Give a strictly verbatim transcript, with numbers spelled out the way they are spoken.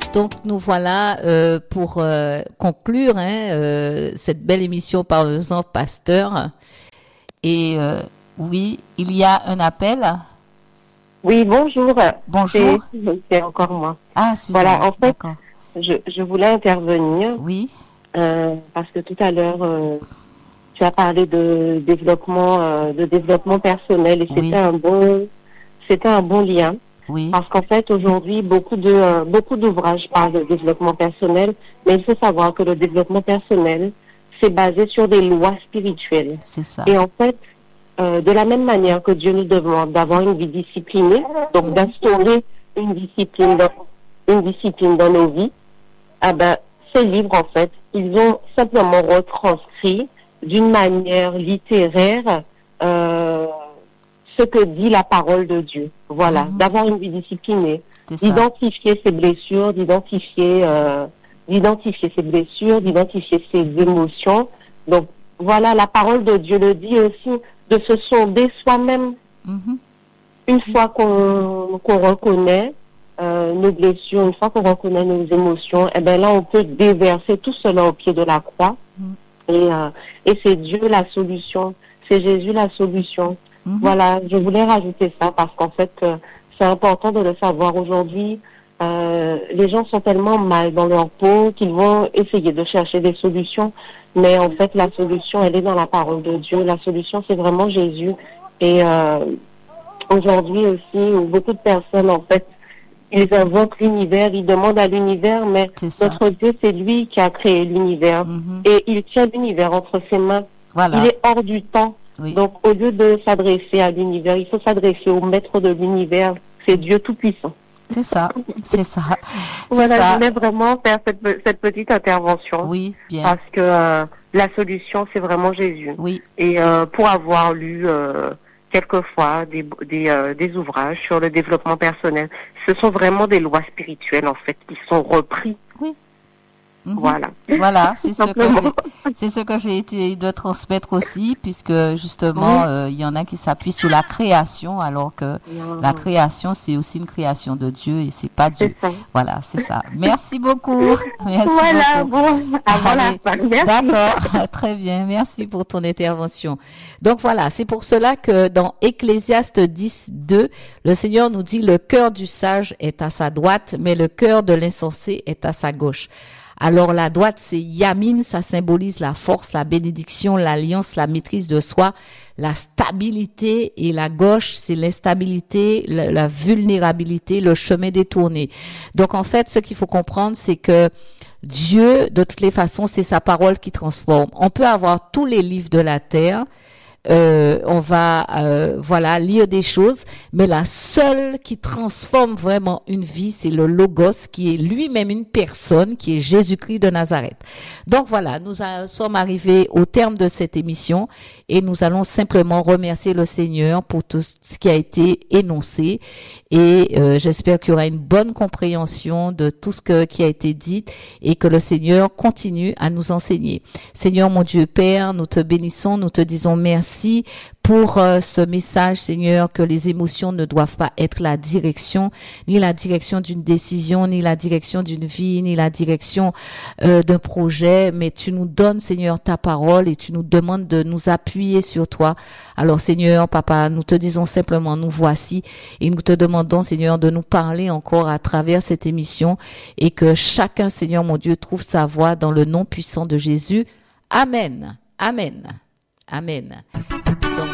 Donc nous voilà euh, pour euh, conclure hein, euh, cette belle émission Parlons-en Pasteur. Et euh, oui, il y a un appel. Oui, bonjour. Bonjour. C'est, c'est encore moi. Ah, Suzanne. Voilà, en fait, D'accord. je, je voulais intervenir Oui. euh, parce que tout à l'heure, euh, tu as parlé de développement, euh, de développement personnel et Oui. c'était un bon, c'était un bon lien. Oui. Parce qu'en fait, aujourd'hui, beaucoup de, euh, beaucoup d'ouvrages parlent de développement personnel, mais il faut savoir que le développement personnel, c'est basé sur des lois spirituelles. C'est ça. Et en fait, euh, de la même manière que Dieu nous demande d'avoir une vie disciplinée, donc d'instaurer une discipline dans, une discipline dans nos vies, ah ben, ces livres, en fait, ils ont simplement retranscrit d'une manière littéraire, euh, ce que dit la parole de Dieu. Voilà, Mhm. d'avoir une vie disciplinée, C'est ça. d'identifier ses blessures, d'identifier, euh, d'identifier ses blessures, d'identifier ses émotions. Donc, voilà, la parole de Dieu le dit aussi, de se sonder soi-même. Mhm. Une fois qu'on, qu'on reconnaît euh, nos blessures, une fois qu'on reconnaît nos émotions, eh ben là, on peut déverser tout cela au pied de la croix. Mhm. Et, euh, et c'est Dieu la solution, c'est Jésus la solution. Mhm. Voilà, je voulais rajouter ça parce qu'en fait, euh, c'est important de le savoir aujourd'hui. Euh, les gens sont tellement mal dans leur peau qu'ils vont essayer de chercher des solutions. Mais en fait, la solution, elle est dans la parole de Dieu. La solution, c'est vraiment Jésus. Et euh, aujourd'hui aussi, où beaucoup de personnes, en fait, ils invoquent l'univers, ils demandent à l'univers, mais C'est ça. notre Dieu, c'est lui qui a créé l'univers. Mhm. Et il tient l'univers entre ses mains. Voilà. Il est hors du temps. Oui. Donc, au lieu de s'adresser à l'univers, il faut s'adresser au maître de l'univers. C'est Dieu Tout-Puissant. C'est ça. C'est ça. C'est Voilà, je ça. voulais vraiment faire cette, cette petite intervention. Oui, bien. Parce que euh, la solution, c'est vraiment Jésus. Oui. Et euh, pour avoir lu euh, quelquefois des, des, euh, des ouvrages sur le développement personnel, ce sont vraiment des lois spirituelles, en fait, qui sont repris. Oui. Mhm. Voilà. Voilà, c'est ce que Simplement. j'ai, c'est ce que j'ai été de transmettre aussi, puisque justement, Oui. euh, il y en a qui s'appuient sur la création, alors que Non. la création, c'est aussi une création de Dieu et c'est pas Dieu. C'est ça. Voilà, c'est ça. Merci beaucoup. Merci Voilà, beaucoup. bon, avant la Allez, fin. Merci. d'accord, très bien, merci pour ton intervention. Donc voilà, c'est pour cela que dans Ecclésiaste dix, deux, le Seigneur nous dit le cœur du sage est à sa droite, mais le cœur de l'insensé est à sa gauche. Alors la droite, c'est Yamin, ça symbolise la force, la bénédiction, l'alliance, la maîtrise de soi, la stabilité, et la gauche, c'est l'instabilité, la, la vulnérabilité, le chemin détourné. Donc en fait, ce qu'il faut comprendre, c'est que Dieu, de toutes les façons, c'est sa parole qui transforme. On peut avoir tous les livres de la terre, euh, on va euh, voilà lire des choses, mais la seule qui transforme vraiment une vie, c'est le Logos, qui est lui-même une personne, qui est Jésus-Christ de Nazareth. Donc voilà, nous a, sommes arrivés au terme de cette émission et nous allons simplement remercier le Seigneur pour tout ce qui a été énoncé et euh, j'espère qu'il y aura une bonne compréhension de tout ce que, qui a été dit et que le Seigneur continue à nous enseigner. Seigneur mon Dieu Père, nous te bénissons, nous te disons merci Merci pour euh, ce message, Seigneur, que les émotions ne doivent pas être la direction, ni la direction d'une décision, ni la direction d'une vie, ni la direction euh, d'un projet, mais tu nous donnes, Seigneur, ta parole et tu nous demandes de nous appuyer sur toi. Alors, Seigneur, Papa, nous te disons simplement, nous voici et nous te demandons, Seigneur, de nous parler encore à travers cette émission et que chacun, Seigneur, mon Dieu, trouve sa voie dans le nom puissant de Jésus. Amen. Amen. Amen. Donc,